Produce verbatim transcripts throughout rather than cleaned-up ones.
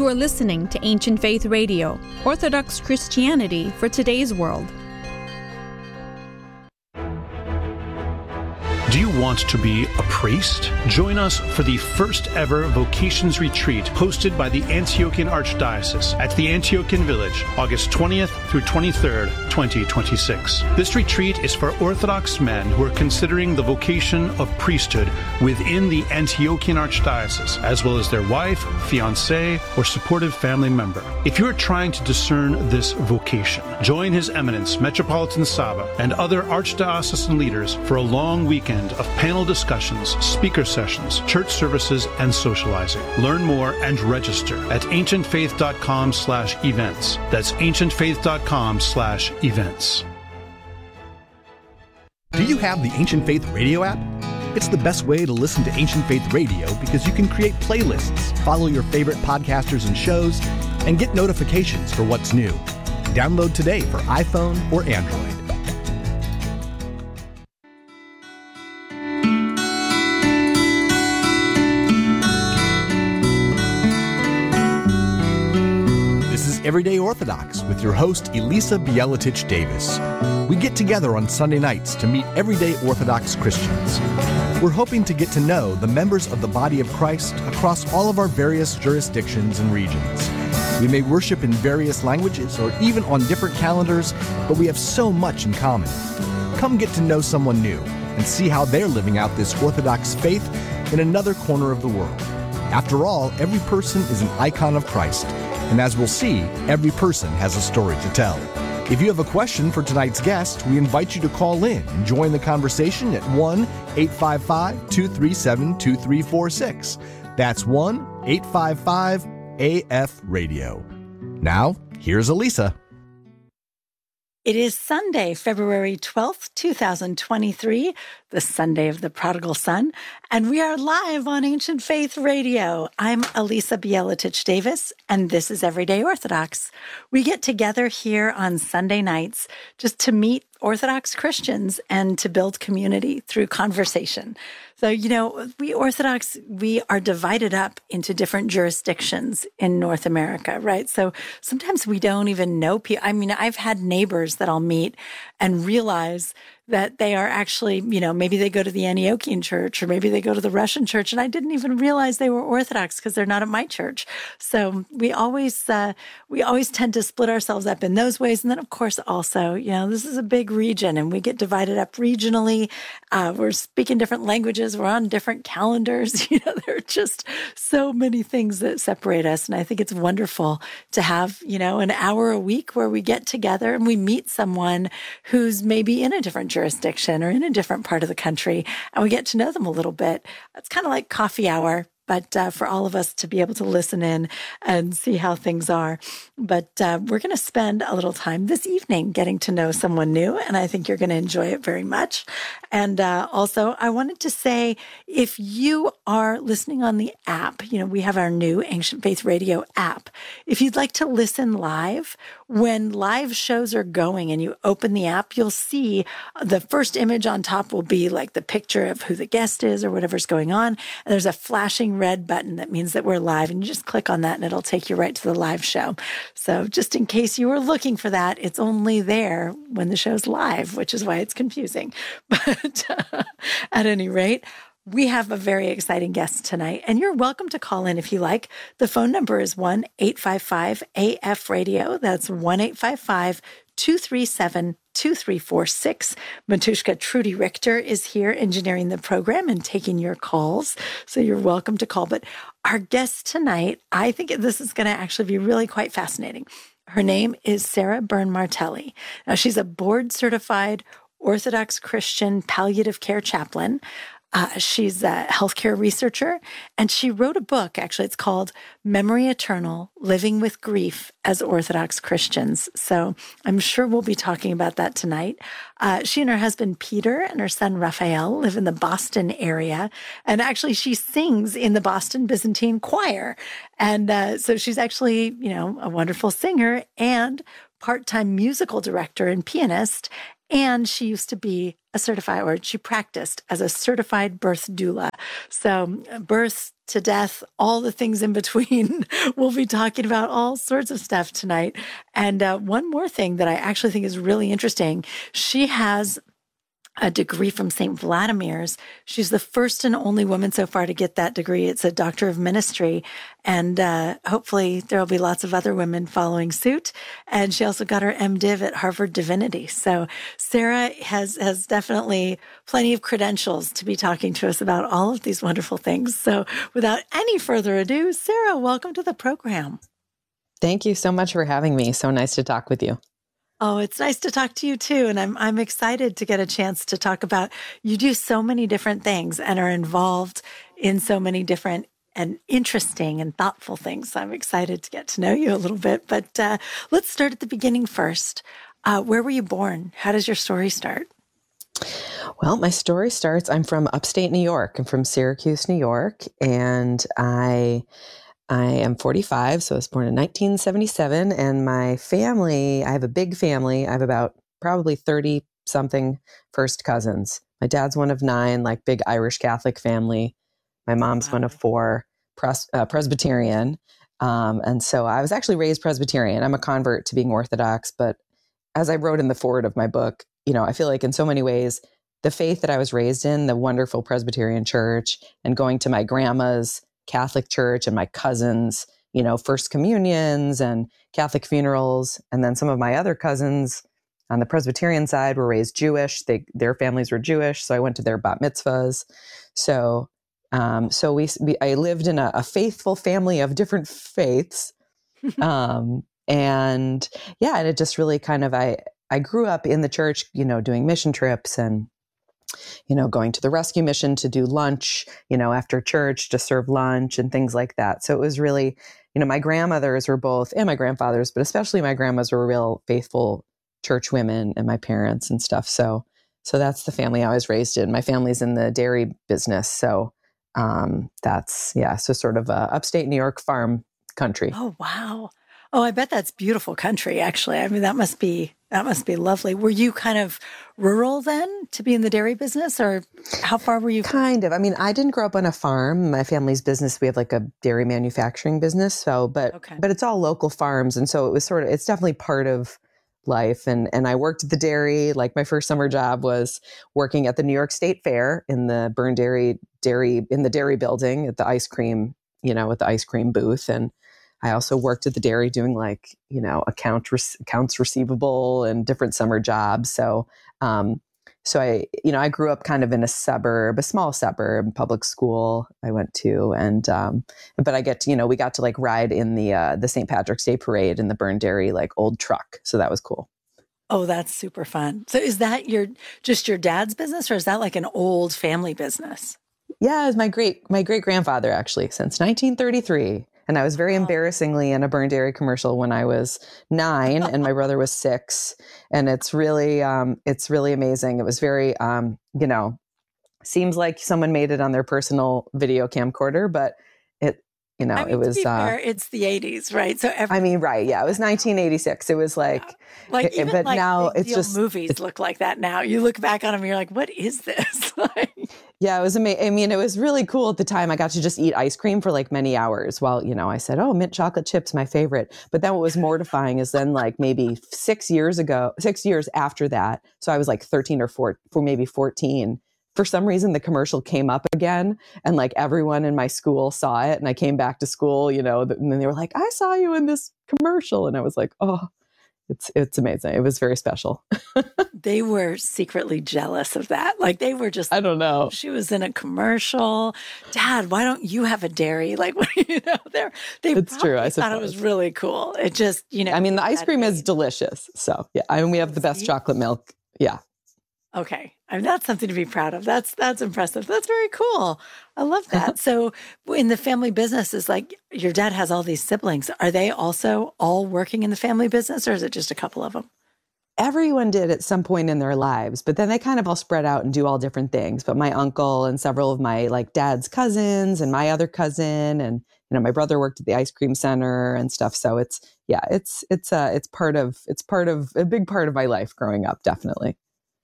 are listening to Ancient Faith Radio, Orthodox Christianity for today's world. Do you want to be a priest? Join us for the first ever Vocations Retreat hosted by the Antiochian Archdiocese at the Antiochian Village, August twentieth through twenty-third, twenty twenty-six. This retreat is for Orthodox men who are considering the vocation of priesthood within the Antiochian Archdiocese, as well as their wife, fiancé, or supportive family member. If you are trying to discern this vocation, join His Eminence Metropolitan Saba and other archdiocesan leaders for a long weekend of panel discussions, speaker sessions, church services, and socializing. Learn more and register at ancientfaith.com slash events. That's ancientfaith.com slash events. Do you have the Ancient Faith Radio app? It's the best way to listen to Ancient Faith Radio because you can create playlists, follow your favorite podcasters and shows, and get notifications for what's new. Download today for iPhone or Android. Everyday Orthodox with your host, Elisa Bielatich Davis. We get together on Sunday nights to meet everyday Orthodox Christians. We're hoping to get to know the members of the body of Christ across all of our various jurisdictions and regions. We may worship in various languages or even on different calendars, but we have so much in common. Come get to know someone new and see how they're living out this Orthodox faith in another corner of the world. After all, every person is an icon of Christ. And as we'll see, every person has a story to tell. If you have a question for tonight's guest, we invite you to call in and join the conversation at one eight five five, two three seven, two three four six. That's one eight five five A F radio. Now, here's Elisa. It is Sunday, February twelfth, twenty twenty-three, the Sunday of the Prodigal Son, and we are live on Ancient Faith Radio. I'm Elisa Bielatich Davis, and this is Everyday Orthodox. We get together here on Sunday nights just to meet Orthodox Christians and to build community through conversation. So, you know, we Orthodox, we are divided up into different jurisdictions in North America, right? So sometimes we don't even know people. I mean, I've had neighbors that I'll meet and realize that they are actually, you know, maybe they go to the Antiochian church or maybe they go to the Russian church, and I didn't even realize they were Orthodox because they're not at my church. So we always uh, we always tend to split ourselves up in those ways. And then, of course, also, you know, this is a big region and we get divided up regionally. Uh, we're speaking different languages. We're on different calendars. You know, there are just so many things that separate us. And I think it's wonderful to have, you know, an hour a week where we get together and we meet someone who's maybe in a different jurisdiction or in a different part of the country, and we get to know them a little bit. It's kind of like coffee hour, but uh, for all of us to be able to listen in and see how things are. But uh, we're going to spend a little time this evening getting to know someone new, and I think you're going to enjoy it very much. And uh, also, I wanted to say, if you are listening on the app, you know, we have our new Ancient Faith Radio app. If you'd like to listen live, when live shows are going and you open the app, you'll see the first image on top will be like the picture of who the guest is or whatever's going on. And there's a flashing red button that means that we're live, and you just click on that and it'll take you right to the live show. So just in case you were looking for that, it's only there when the show's live, which is why it's confusing. But uh, at any rate, we have a very exciting guest tonight, and you're welcome to call in if you like. The phone number is one eight five five A F radio. That's one eight five five, two three seven, two three four six. Matushka Trudy Richter is here engineering the program and taking your calls, so you're welcome to call. But our guest tonight, I think this is going to actually be really quite fascinating. Her name is Sarah Byrne-Martelli. Now, she's a board-certified Orthodox Christian palliative care chaplain. Uh, she's a healthcare researcher, and she wrote a book. Actually, it's called Memory Eternal, Living with Grief as Orthodox Christians. So I'm sure we'll be talking about that tonight. Uh, she and her husband, Peter, and her son, Raphael, live in the Boston area. And actually, she sings in the Boston Byzantine Choir. And uh, so she's actually, you know, a wonderful singer and part-time musical director and pianist. And she used to be a certified, or she practiced as a certified birth doula. So birth to death, all the things in between. We'll be talking about all sorts of stuff tonight. And uh, one more thing that I actually think is really interesting, she has a degree from Saint Vladimir's. She's the first and only woman so far to get that degree. It's a doctor of ministry. And uh, hopefully there will be lots of other women following suit. And she also got her MDiv at Harvard Divinity. So Sarah has, has definitely plenty of credentials to be talking to us about all of these wonderful things. So without any further ado, Sarah, welcome to the program. Thank you so much for having me. So nice to talk with you. Oh, it's nice to talk to you too. And I'm I'm excited to get a chance to talk about, you do so many different things and are involved in so many different and interesting and thoughtful things. So I'm excited to get to know you a little bit. But uh, let's start at the beginning first. Uh, where were you born? How does your story start? Well, my story starts, I'm from upstate New York. I'm from Syracuse, New York. And I... I am forty-five, so I was born in nineteen seventy-seven, and my family, I have a big family. I have about probably thirty-something first cousins. My dad's one of nine, like big Irish Catholic family. My mom's wow. one of four, pres- uh, Presbyterian. Um, and so I was actually raised Presbyterian. I'm a convert to being Orthodox, but as I wrote in the foreword of my book, you know, I feel like in so many ways, the faith that I was raised in, the wonderful Presbyterian church, and going to my grandma's Catholic church and my cousins, you know, first communions and Catholic funerals. And then some of my other cousins on the Presbyterian side were raised Jewish. They, their families were Jewish. So I went to their bat mitzvahs. So, um, so we, we, I lived in a, a faithful family of different faiths. um, and yeah, and it just really kind of, I, I grew up in the church, you know, doing mission trips and you know, going to the rescue mission to do lunch, you know, after church to serve lunch and things like that. So it was really, you know, my grandmothers were both, and my grandfathers, but especially my grandmas were real faithful church women and my parents and stuff. So, so that's the family I was raised in. My family's in the dairy business. So um, that's, yeah, so sort of a upstate New York farm country. Oh, wow. Oh, I bet that's beautiful country, actually. I mean, that must be, that must be lovely. Were you kind of rural then to be in the dairy business, or how far were you? Kind of. I mean, I didn't grow up on a farm. My family's business, we have like a dairy manufacturing business. So, but, okay. but it's all local farms. And so it was sort of, it's definitely part of life. And, and I worked at the dairy. Like my first summer job was working at the New York State Fair in the Byrne Dairy, dairy, in the dairy building at the ice cream, you know, at the ice cream booth. And I also worked at the dairy doing like, you know, account re- accounts receivable and different summer jobs. So, um, so I, you know, I grew up kind of in a suburb, a small suburb, public school I went to. And, um, but I get to, you know, we got to like ride in the, uh, the Saint Patrick's Day parade in the Byrne Dairy, like old truck. So that was cool. Oh, that's super fun. So is that your, just your dad's business, or is that like an old family business? Yeah, it's my great, my great grandfather actually since nineteen thirty-three. And I was very embarrassingly in a Byrne Dairy commercial when I was nine and my brother was six. And it's really, um, it's really amazing. It was very, um, you know, seems like someone made it on their personal video camcorder, but it, you know, I mean, it was, to be uh, fair, it's the eighties, right? So every, I mean, right. Yeah. It was nineteen eighty-six. It was like, yeah. like, it, even but like now big it's deal just movies it's, look like that now. You look back on them and you're like, what is this? Like, yeah, it was amazing. I mean, it was really cool at the time. I got to just eat ice cream for like many hours while, you know, I said, oh, mint chocolate chips, my favorite. But then what was mortifying is then like maybe six years ago, six years after that. So I was like thirteen or four, for maybe fourteen. For some reason, the commercial came up again and like everyone in my school saw it. And I came back to school, you know, and then they were like, I saw you in this commercial. And I was like, oh, it's, it's amazing. It was very special. They were secretly jealous of that. Like they were just, I don't know. She was in a commercial. Dad, why don't you have a dairy? Like, you know, they're, they it's true. I thought it was really cool. It just, you know. I mean, the ice cream is delicious. So yeah, I mean, we have the best chocolate milk. Yeah. Okay. I mean, that's something to be proud of. That's, that's impressive. That's very cool. I love that. So in the family business, is like your dad has all these siblings. Are they also all working in the family business, or is it just a couple of them? Everyone did at some point in their lives, but then they kind of all spread out and do all different things. But my uncle and several of my like dad's cousins and my other cousin and, you know, my brother worked at the ice cream center and stuff. So it's, yeah, it's, it's, uh, it's part of, it's part of a big part of my life growing up. Definitely.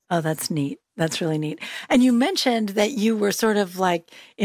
Oh, that's neat. That's really neat. And you mentioned that you were sort of like